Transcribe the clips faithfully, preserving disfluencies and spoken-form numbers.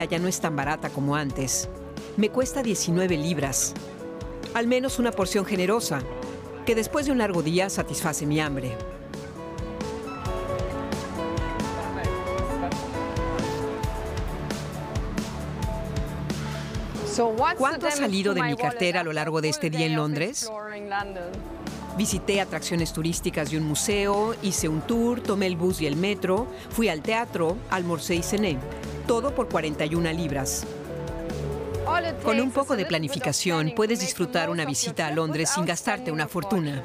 ya no es tan barata como antes. Me cuesta diecinueve libras. Al menos una porción generosa, que después de un largo día satisface mi hambre. ¿Cuánto ha salido de mi cartera a lo largo de este día en Londres? Visité atracciones turísticas y un museo, hice un tour, tomé el bus y el metro, fui al teatro, almorcé y cené. Todo por cuarenta y una libras. Con un poco de planificación puedes disfrutar una visita a Londres sin gastarte una fortuna.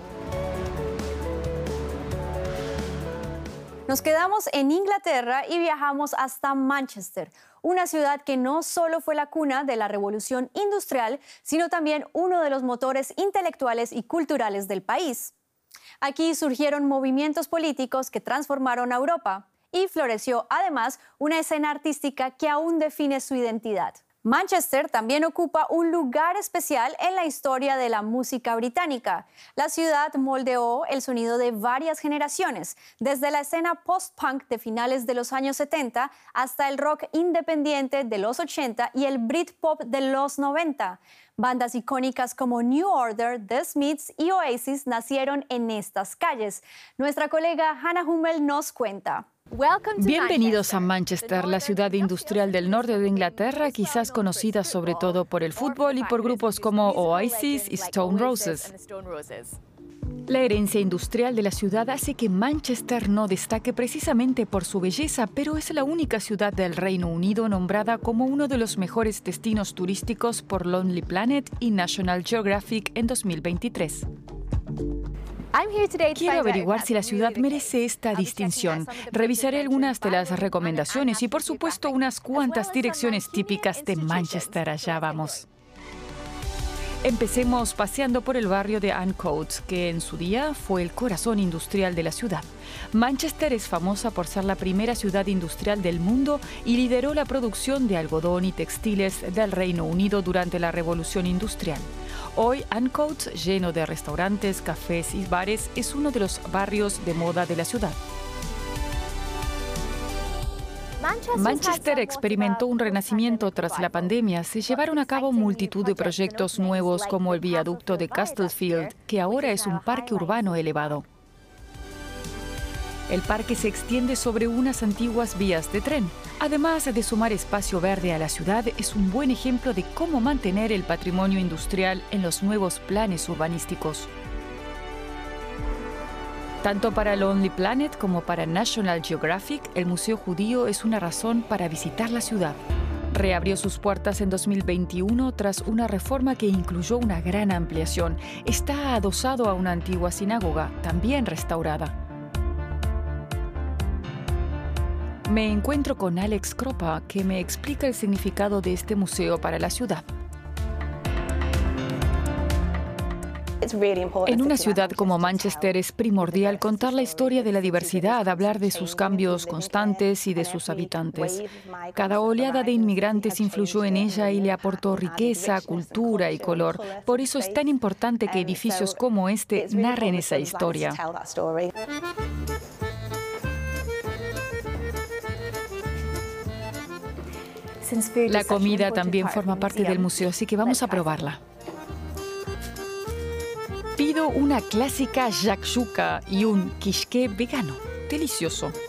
Nos quedamos en Inglaterra y viajamos hasta Manchester, una ciudad que no solo fue la cuna de la revolución industrial, sino también uno de los motores intelectuales y culturales del país. Aquí surgieron movimientos políticos que transformaron a Europa y floreció además una escena artística que aún define su identidad. Manchester también ocupa un lugar especial en la historia de la música británica. La ciudad moldeó el sonido de varias generaciones, desde la escena post-punk de finales de los años setenta hasta el rock independiente de los ochenta y el Britpop de los noventa. Bandas icónicas como New Order, The Smiths y Oasis nacieron en estas calles. Nuestra colega Hannah Hummel nos cuenta. Bienvenidos a Manchester, la ciudad industrial del norte de Inglaterra, quizás conocida sobre todo por el fútbol y por grupos como Oasis y Stone Roses. La herencia industrial de la ciudad hace que Manchester no destaque precisamente por su belleza, pero es la única ciudad del Reino Unido nombrada como uno de los mejores destinos turísticos por Lonely Planet y National Geographic en dos mil veintitrés. Quiero averiguar si la ciudad merece esta distinción. Revisaré algunas de las recomendaciones y, por supuesto, unas cuantas direcciones típicas de Manchester. Allá vamos. Empecemos paseando por el barrio de Ancoats, que en su día fue el corazón industrial de la ciudad. Manchester es famosa por ser la primera ciudad industrial del mundo y lideró la producción de algodón y textiles del Reino Unido durante la Revolución Industrial. Hoy, Ancoats, lleno de restaurantes, cafés y bares, es uno de los barrios de moda de la ciudad. Manchester experimentó un renacimiento tras la pandemia. Se llevaron a cabo multitud de proyectos nuevos como el viaducto de Castlefield, que ahora es un parque urbano elevado. El parque se extiende sobre unas antiguas vías de tren. Además de sumar espacio verde a la ciudad, es un buen ejemplo de cómo mantener el patrimonio industrial en los nuevos planes urbanísticos. Tanto para Lonely Planet como para National Geographic, el Museo Judío es una razón para visitar la ciudad. Reabrió sus puertas en dos mil veintiuno tras una reforma que incluyó una gran ampliación. Está adosado a una antigua sinagoga, también restaurada. Me encuentro con Alex Kropa, que me explica el significado de este museo para la ciudad. En una ciudad como Manchester es primordial contar la historia de la diversidad, hablar de sus cambios constantes y de sus habitantes. Cada oleada de inmigrantes influyó en ella y le aportó riqueza, cultura y color. Por eso es tan importante que edificios como este narren esa historia. La comida también forma parte del museo, así que vamos a probarla. Pido una clásica shakshuka y un kishke vegano. Delicioso.